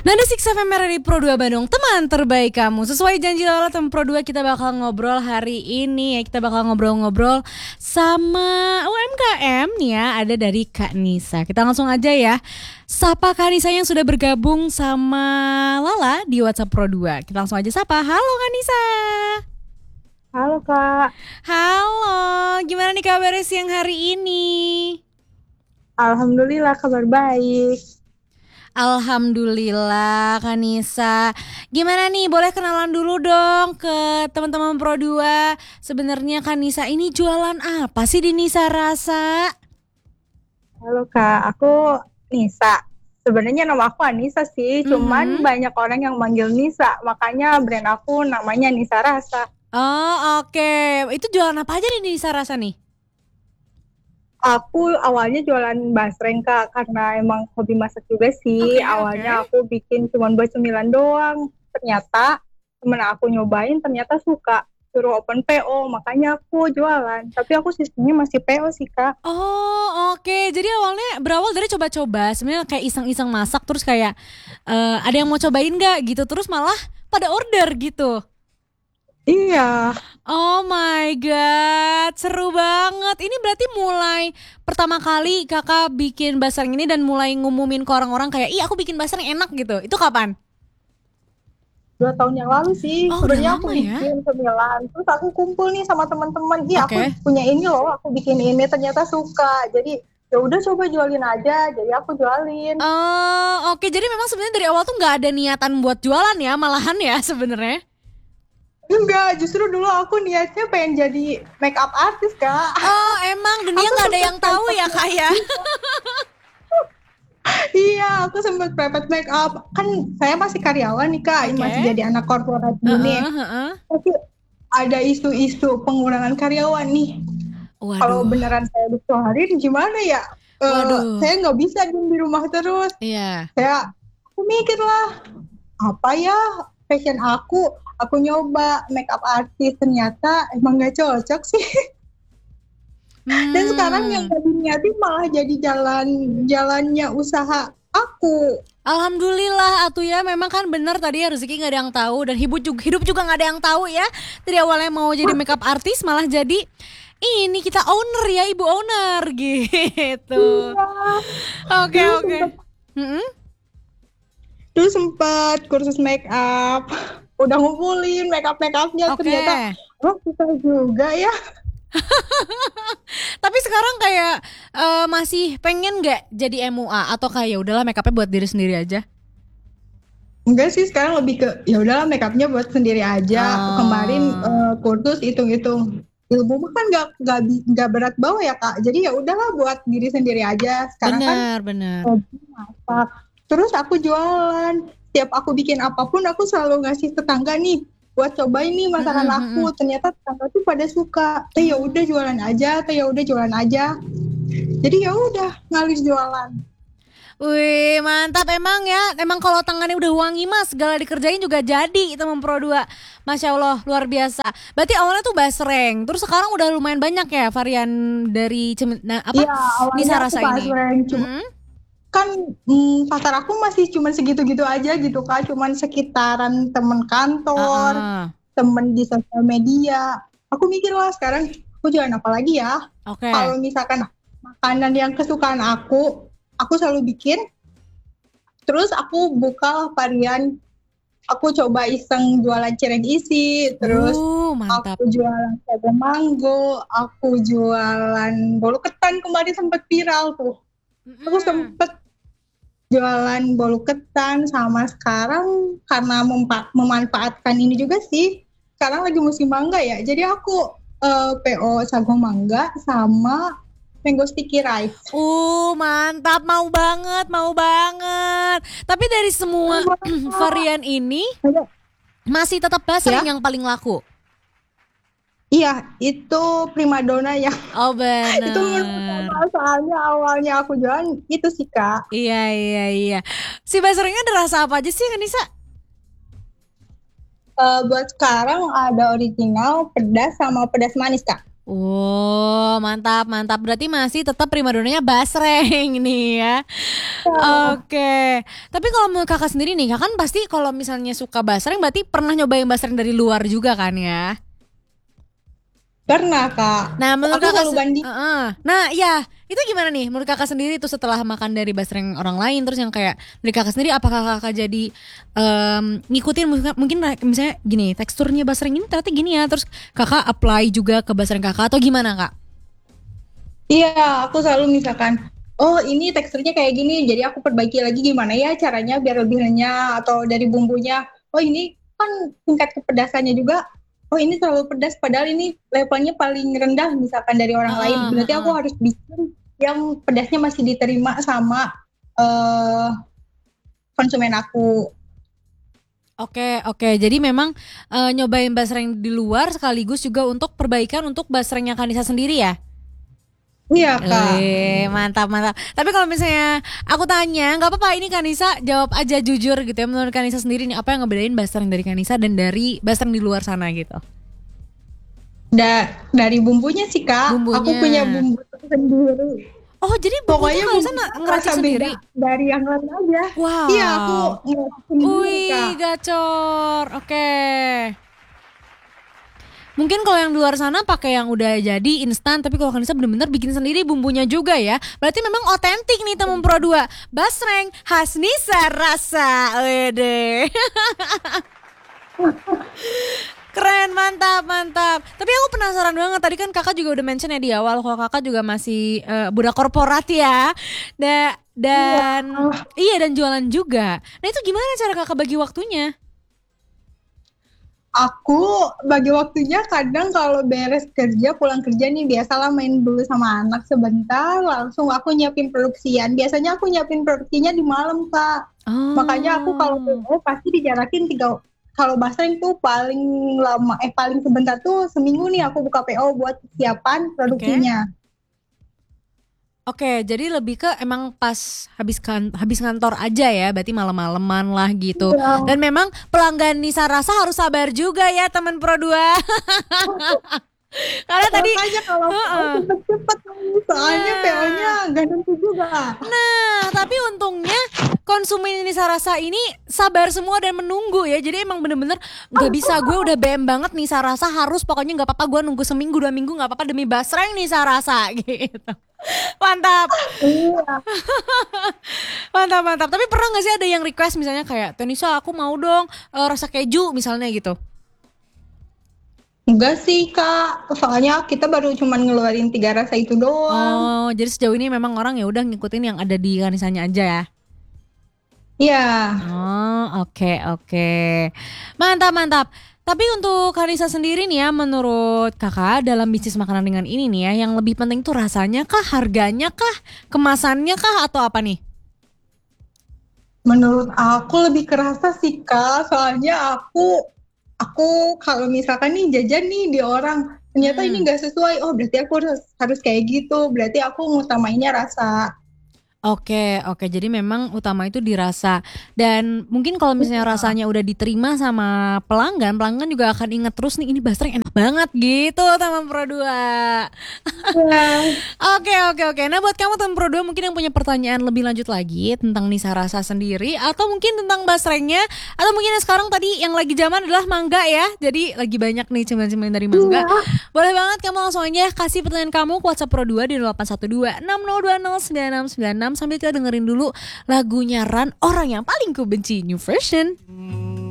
Nanda Six FM dari Pro 2 Bandung, teman terbaik kamu. Sesuai janji Lala, teman Pro 2, kita bakal ngobrol hari ini ya. Kita bakal ngobrol-ngobrol sama UMKM nih ya. Ada dari Kak Nisa. Kita langsung aja ya sapa Kak Nisa yang sudah bergabung sama Lala di WhatsApp Pro 2. Kita langsung aja sapa. Halo Kak Nisa. Halo Kak. Halo, gimana nih kabarnya siang hari ini? Alhamdulillah kabar baik. Alhamdulillah Kanisa. Gimana nih, boleh kenalan dulu dong ke teman-teman Pro 2. Sebenarnya Kanisa ini jualan apa sih di Nisa Rasa? Halo Kak, aku Nisa. Sebenarnya nama aku Anissa sih, cuman banyak orang yang manggil Nisa, makanya brand aku namanya Nisa Rasa. Oh oke. Itu jualan apa aja di Nisa Rasa nih? Aku awalnya jualan basreng Kak, karena emang hobi masak juga sih. Awalnya aku bikin cuma buat cemilan doang. Ternyata temen aku nyobain, ternyata suka. Suruh open PO, makanya aku jualan. Tapi aku sistemnya masih PO sih Kak. Oh oke. Jadi awalnya berawal dari coba-coba. Sebenarnya kayak iseng-iseng masak, terus kayak ada yang mau cobain gak gitu. Terus malah pada order gitu. Iya. Oh my god, seru banget. Ini berarti mulai pertama kali kakak bikin basreng ini dan mulai ngumumin ke orang-orang kayak, ih aku bikin basreng enak gitu. Itu kapan? 2 tahun yang lalu sih. Oh udah Sebenarnya aku lama ya. bikin cemilan, terus aku kumpul nih sama teman-teman, aku Oke. punya ini loh, aku bikin ini, ternyata suka. Jadi ya udah coba jualin aja, jadi aku jualin. Oh oke, jadi memang sebenarnya dari awal tuh nggak ada niatan buat jualan ya, malahan ya sebenarnya. Enggak, justru dulu aku niatnya pengen jadi make up artist Kak. Oh emang dunia Aku nggak ada sempet yang tahu ya kak ya. iya, aku sempet private make up. Kan saya masih karyawan nih Kak, Oke. masih jadi anak korporat gini. Heeh. Tapi ada isu-isu pengurangan karyawan nih. Kalau Waduh, beneran saya dikeluarin gimana ya? waduh. Saya nggak bisa diem di rumah terus. Iya. Aku mikir lah, apa ya passion aku nyoba make up artist, ternyata emang nggak cocok sih. Dan sekarang yang Hmm. gak diniatin malah jadi jalannya usaha aku. Alhamdulillah atuh ya, memang kan bener tadi ya rezeki nggak ada yang tahu dan hidup juga nggak ada yang tahu ya. Dari awalnya mau jadi makeup artis malah jadi ini kita owner ya, ibu owner gitu. Iya. Oke Dulu oke. sempet, Mm-mm. dulu sempet kursus make up, udah ngumpulin make upnya, Oke. ternyata susah juga ya. Tapi sekarang kayak masih pengen nggak jadi MUA atau kayak ya udahlah makeupnya buat diri sendiri aja. Enggak sih, sekarang lebih ke ya udahlah make upnya buat sendiri aja. Kemarin Oh, kursus hitung-hitung ilmu mah kan nggak berat bawa ya Kak. Jadi ya udahlah buat diri sendiri aja. Sekarang kan benar benar. hobi masak. Terus aku jualan. Setiap aku bikin apapun aku selalu ngasih tetangga nih buat cobain nih masakan aku. Ternyata tetangga tuh pada suka. Teh ya udah jualan aja, teh ya udah jualan aja. Jadi ya udah ngalir jualan. Wih mantap emang ya. Emang kalau tangannya udah wangi mas, segala dikerjain juga jadi teman Pro 2. Masya Allah luar biasa. Berarti awalnya tuh basreng, terus sekarang udah lumayan banyak ya varian dari apa Iya, awalnya Nisa aku Rasa ini. basreng, cuma Mm-mm. kan pasar aku masih cuman segitu-gitu aja gitu Kak, cuman sekitaran temen kantor, Ah, temen di sosial media. Aku mikir lah sekarang aku jualan apa lagi ya. oke. Kalau misalkan makanan yang kesukaan aku selalu bikin. Terus aku buka varian, aku coba iseng jualan cireng isi, terus Mantap. aku jualan sago mango, aku jualan bolu ketan, kemarin sempet viral tuh. Aku Mm-mm. sempet jualan bolu ketan, sama sekarang karena memanfaatkan ini juga sih. Sekarang lagi musim mangga ya. Jadi aku PO sago mangga sama mango sticky rice. Mantap, mau banget, mau banget. Tapi dari semua varian ini masih tetap basreng Ya, yang paling laku. iya, itu primadona yang Oh itu menu bener. utama, soalnya awalnya aku jualan itu sih Kak. Iya iya iya. Si basrengnya ada rasa apa aja sih Kanisa? Buat sekarang ada original, pedas sama pedas manis Kak. Oh, mantap, mantap. Berarti masih tetap primadonanya Basreng nih ya. Oke. Tapi kalau menurut kakak sendiri nih, kakak kan pasti kalau misalnya suka Basreng berarti pernah nyobain Basreng dari luar juga kan ya? Pernah Kak, Nah, menurut aku kakak selalu banding. Nah, ya, itu gimana nih? Menurut kakak sendiri itu setelah makan dari basreng orang lain terus yang kayak dari kakak sendiri apakah kakak jadi ngikutin mungkin misalnya gini, teksturnya basreng ini ternyata gini ya, terus kakak apply juga ke basreng kakak atau gimana, Kak? Iya, aku selalu misalkan, oh ini teksturnya kayak gini, jadi aku perbaiki lagi gimana ya caranya biar lebih renyah atau dari bumbunya. Oh ini kan tingkat kepedasannya juga. Oh ini terlalu pedas, padahal ini levelnya paling rendah misalkan dari orang lain. Heeh, Berarti aku heeh. harus bikin yang pedasnya masih diterima sama eh, konsumen aku. Oke, oke. Jadi memang nyobain basreng di luar sekaligus juga untuk perbaikan untuk basrengnya Kanisa sendiri ya? Iya kak. Mantap mantap. Tapi kalau misalnya aku tanya, nggak apa-apa ini Kanisa jawab aja jujur gitu ya. Menurut Kanisa sendiri nih apa yang ngebedain basreng dari Kanisa dan dari basreng di luar sana gitu? Dari bumbunya sih kak, aku Bumbunya. punya bumbu sendiri. Oh jadi bumbunya Pokoknya Kanisa bumbunya ngeracik terasa beda sendiri? dari yang lain aja. Iya, aku Wow. ngerasa sendiri, Kak. Wih gacor. Oke. Mungkin kalau yang di luar sana pakai yang udah jadi instan, tapi kalau Kanisa bener-bener bikin sendiri bumbunya juga ya. Berarti memang otentik nih teman Pro 2. Basreng khas Nisa rasa. Wede. Keren, mantap, mantap. Tapi aku penasaran banget. Tadi kan kakak juga udah mention ya di awal kalau kakak juga masih budak korporat ya. Iya. Dan iya dan jualan juga. Nah itu gimana cara kakak bagi waktunya? Aku bagi waktunya kadang kalau beres kerja, pulang kerja nih biasalah main dulu sama anak sebentar, langsung aku nyiapin produksian. Biasanya aku nyiapin produksinya di malam, Kak. Makanya aku kalau Oh, PO pasti dijarakin kalau basreng tuh paling lama, paling sebentar tuh seminggu nih aku buka PO buat siapan oke. produksinya. Oke, jadi lebih ke emang pas habis kantor aja ya, berarti malam-maleman lah gitu. Iya. Dan memang pelanggan Nisa Rasa harus sabar juga ya teman Pro 2. Karena tadi Makanya kalau PO heeh. cepet-cepet soalnya PO-nya Nah, gak nentu juga. tapi untungnya konsumen Nisa Rasa ini sabar semua dan menunggu ya. Jadi emang bener-bener nggak bisa gue udah BM banget Nisa Rasa harus pokoknya nggak apa-apa gue nunggu seminggu 2 minggu nggak apa-apa demi basreng Nisa Rasa gitu. Mantap. Iya. Mantap, mantap. Tapi pernah gak sih ada yang request misalnya kayak Tenisa aku mau dong rasa keju misalnya gitu. Enggak sih Kak, soalnya kita baru cuman ngeluarin 3 rasa itu doang. Oh, jadi sejauh ini memang orang ya udah ngikutin yang ada di kanisanya aja ya. Iya, Oh, oke, oke. Mantap, mantap. Tapi untuk Kanisa sendiri nih ya, menurut kakak dalam bisnis makanan dengan ini nih ya, yang lebih penting tuh rasanya kah, harganya kah, kemasannya kah, atau apa nih? menurut aku lebih kerasa sih Kak, soalnya aku kalau misalkan nih jajan nih di orang ternyata ini Hmm. enggak sesuai, oh berarti aku harus kayak gitu, berarti aku ngutamainnya rasa. Oke, oke. Jadi memang utama itu dirasa. Dan mungkin kalau misalnya Iya. rasanya udah diterima sama pelanggan, pelanggan juga akan inget terus nih ini basreng enak banget gitu Taman Pro 2. Oke, oke, oke. Nah buat kamu Taman Pro 2 mungkin yang punya pertanyaan lebih lanjut lagi tentang Nisa Rasa sendiri atau mungkin tentang basrengnya atau mungkin yang sekarang tadi yang lagi zaman adalah mangga ya. Jadi lagi banyak nih cemilan-cemilan dari mangga. Iya. Boleh banget kamu langsung aja kasih pertanyaan kamu ke WhatsApp Pro 2 di 0812 6020 9696 sambil kita dengerin dulu lagunya Ran Orang Yang Paling Ku Benci New Version.